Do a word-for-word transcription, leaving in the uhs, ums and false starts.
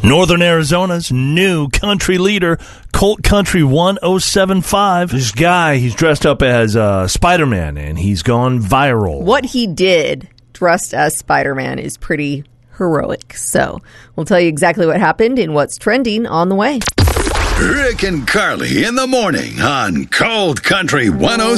Northern Arizona's new country leader, Colt Country one oh seven five. This guy, he's dressed up as uh, Spider-Man, and he's gone viral. What he did dressed as Spider-Man is pretty heroic. So we'll tell you exactly what happened and what's trending on the way. Rick and Carly in the morning on Colt Country one oh